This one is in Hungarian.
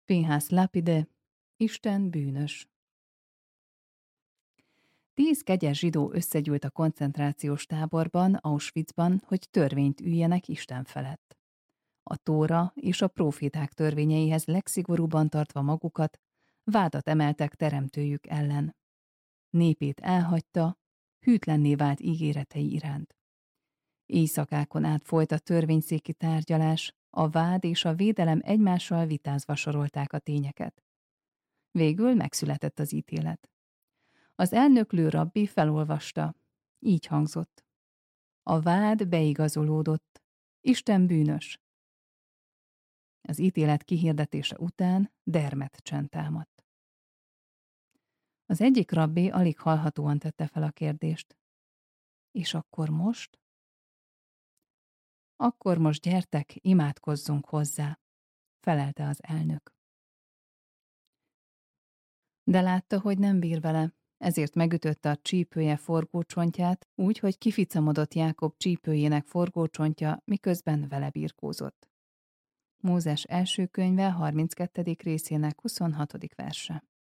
Pinhas Lapide, Isten bűnös. 10 kegyes zsidó összegyűlt a koncentrációs táborban, Auschwitzban, hogy törvényt üljenek Isten felett. A Tóra és a próféták törvényeihez legszigorúbban tartva magukat, vádat emeltek teremtőjük ellen. Népét elhagyta, hűtlenné vált ígéretei iránt. Éjszakákon át folyt a törvényszéki tárgyalás, a vád és a védelem egymással vitázva sorolták a tényeket. Végül megszületett az ítélet. Az elnöklő rabbi felolvasta. Így hangzott. A vád beigazolódott. Isten bűnös. Az ítélet kihirdetése után dermedt csend támadt. Az egyik rabbi alig hallhatóan tette fel a kérdést. És akkor most? Akkor most gyertek, imádkozzunk hozzá, felelte az elnök. De látta, hogy nem bír vele, ezért megütötte a csípője forgócsontját, úgy, hogy kificamodott Jákob csípőjének forgócsontja, miközben vele birkózott. Mózes első könyve 32. részének 26. verse.